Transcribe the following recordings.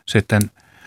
sitten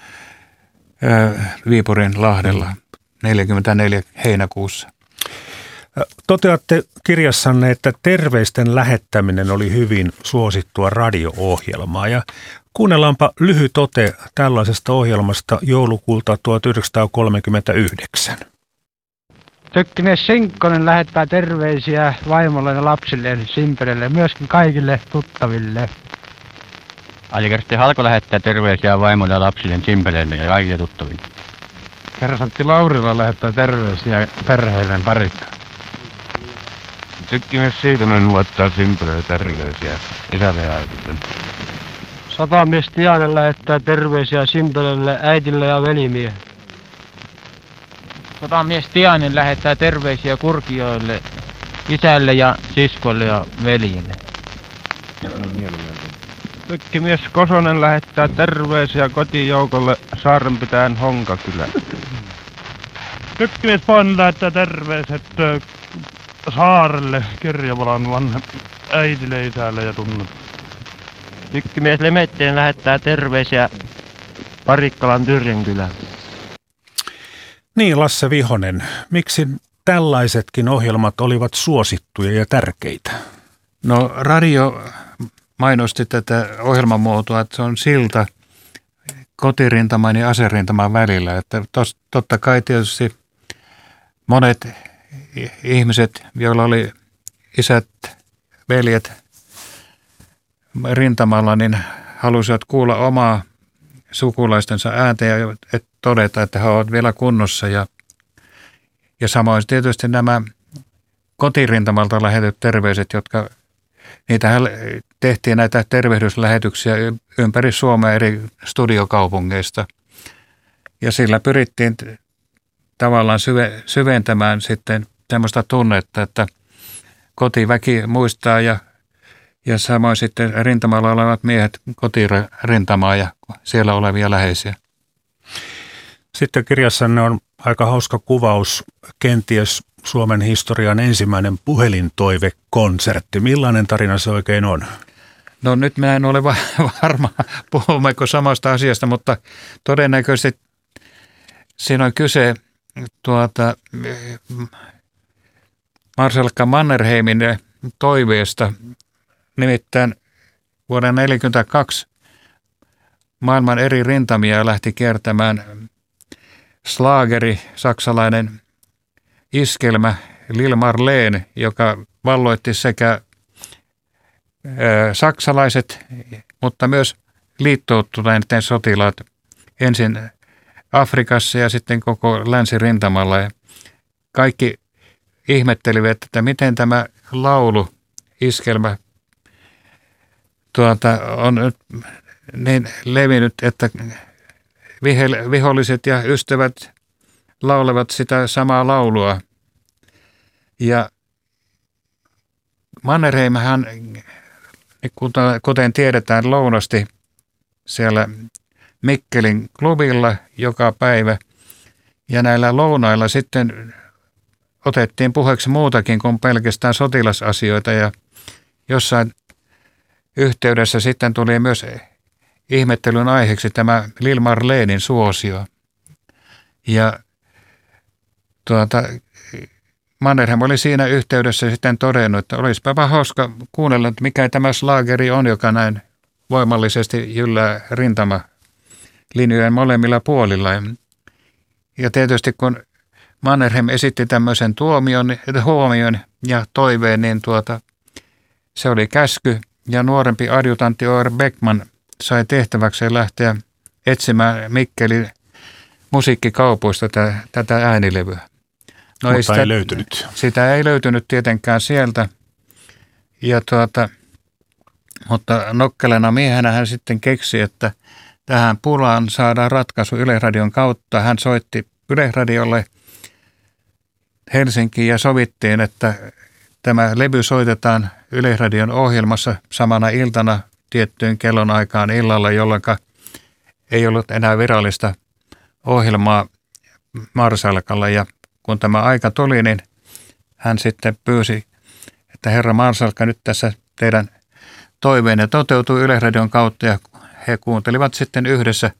Viipurin Lahdella 44 heinäkuussa. Toteatte kirjassanne, että terveisten lähettäminen oli hyvin suosittua radio-ohjelmaa. Ja kuunnellaanpa lyhyt ote tällaisesta ohjelmasta joulukuulta 1939. Tökkimies Sinkkonen lähettää terveisiä vaimolle ja lapsilleen Simpelelle ja myöskin kaikille tuttaville. Alikersti Halko lähettää terveisiä vaimolle ja lapsilleen Simpelelle ja kaikille tuttaville. Kersantti Laurila lähettää terveisiä perheilleen Parikkaan. Tökkimies Siitonen luottaa Simpelelle terveisiä isälle ja äitille. Satamies Tianen lähettää terveisiä Simpelelle äitille ja velimiehelle. Sotamies Tiainen lähettää terveisiä Kurkijoille, isälle ja siskolle ja veljille. Tökkimies Kosonen lähettää terveisiä kotijoukolle Saarenpitäjän Honkakylä. Tökkimies Painen lähettää terveiset Saarelle Kirjavalan äitille, isälle ja tunnut. Tykkimies Lemetteen lähettää terveisiä Parikkalan Tyrjänkylään. Niin, Lasse Vihonen, miksi tällaisetkin ohjelmat olivat suosittuja ja tärkeitä? No radio mainosti tätä ohjelmamuotoa, että se on silta kotirintaman ja aserintaman välillä. Että totta kai tietysti monet ihmiset, joilla oli isät, veljet rintamalla, niin halusivat kuulla omaa sukulaistensa ääntä ja todeta, että he ovat vielä kunnossa. Ja samoin tietysti nämä kotirintamalta lähetetyt terveiset, jotka niitähän tehtiin näitä tervehdyslähetyksiä ympäri Suomea eri studiokaupungeista. Ja sillä pyrittiin tavallaan syventämään sitten tämmöistä tunnetta, että kotiväki muistaa ja samoin sitten rintamalla olevat miehet kotirintamaa ja siellä olevia läheisiä. Sitten kirjassanne on aika hauska kuvaus, kenties Suomen historian ensimmäinen puhelintoivekonsertti. Millainen tarina se oikein on? No nyt mä en ole varma, puhummeko samasta asiasta, mutta todennäköisesti siinä on kyse Marsalkka Mannerheimin toiveesta. Nimittäin vuoden 1942 maailman eri rintamia lähti kiertämään slaageri, saksalainen iskelmä Lille Marleen, joka valloitti sekä saksalaiset, mutta myös liittoutuneiden sotilaat ensin Afrikassa ja sitten koko länsirintamalla. Ja kaikki ihmettelivät, että miten tämä laulu, iskelmä, on nyt niin levinnyt, että viholliset ja ystävät laulevat sitä samaa laulua. Ja Mannerheimhän, kuten tiedetään, lounasti siellä Mikkelin klubilla joka päivä. Ja näillä lounailla sitten otettiin puheeksi muutakin kuin pelkästään sotilasasioita. Ja jossain yhteydessä sitten tuli myös ihmettelyn aiheeksi tämä Lille Marleenin suosio. Ja Mannerheim oli siinä yhteydessä sitten todennut, että olisipa hauska kuunnella, että mikä tämä slaageri on, joka näin voimallisesti jyllää rintamalinjojen molemmilla puolilla. Ja tietysti kun Mannerheim esitti tämmöisen huomion ja toiveen, niin se oli käsky ja nuorempi adjutantti O.R. Beckman sai tehtäväkseen lähteä etsimään Mikkelin musiikkikaupoista tätä äänilevyä. No mutta ei löytynyt. Sitä ei löytynyt tietenkään sieltä. Ja mutta nokkelena miehenä hän sitten keksi, että tähän pulaan saadaan ratkaisu Yleisradion kautta. Hän soitti Yleisradiolle Helsinkiin ja sovittiin, että tämä levy soitetaan Yleisradion ohjelmassa samana iltana tiettyyn kellonaikaan illalla, jolloin ei ollut enää virallista ohjelmaa Marsalkalla. Ja kun tämä aika tuli, niin hän sitten pyysi, että herra Marsalkka, nyt tässä teidän toiveenne toteutui Yleisradion kautta, ja he kuuntelivat sitten yhdessä